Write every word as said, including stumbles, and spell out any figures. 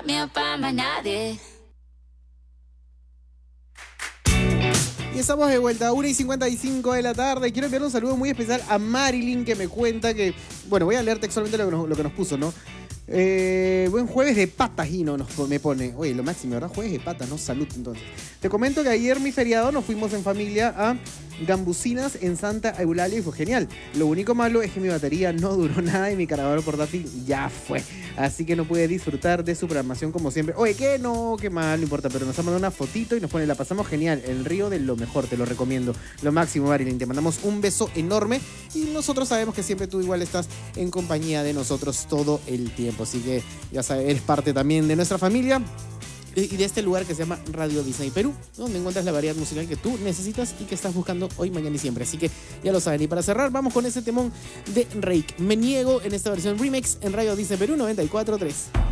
mío para más nadie. Y estamos de vuelta, una y cincuenta y cinco de la tarde. Quiero enviar un saludo muy especial a Marilyn, que me cuenta que... Bueno, voy a leer textualmente lo que nos, lo que nos puso, ¿no? Eh, buen jueves de patas, Gino, nos, me pone. Oye, lo máximo, ¿verdad? Jueves de patas, ¿no? Salud, entonces. Te comento que ayer, mi feriado, nos fuimos en familia a Gambusinas en Santa Eulalia y fue genial. Lo único malo es que mi batería no duró nada y mi cargador portátil ya fue. Así que no pude disfrutar de su programación como siempre. Oye, ¿qué? No, qué mal, no importa. Pero nos ha mandado una fotito y nos pone, la pasamos genial. El río de lo mejor, te lo recomiendo. Lo máximo, Marilyn. Te mandamos un beso enorme. Y nosotros sabemos que siempre tú igual estás en compañía de nosotros todo el tiempo. Así que ya sabes, eres parte también de nuestra familia y de este lugar que se llama Radio Disney Perú, donde encuentras la variedad musical que tú necesitas y que estás buscando hoy, mañana y siempre. Así que ya lo saben. Y para cerrar, vamos con ese temón de Reik. Me niego en esta versión remix en Radio Disney Perú noventa y cuatro punto tres.